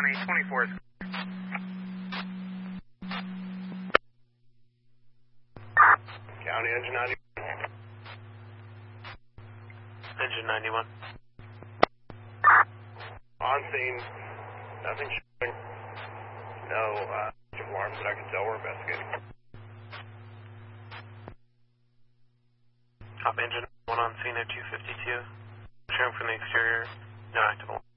me, 24 is... County engine 91. Engine 91. On scene, nothing showing. No alarms that I can tell we're investigating. Top engine 1 on scene at 252. Showing from the exterior, no active alarm.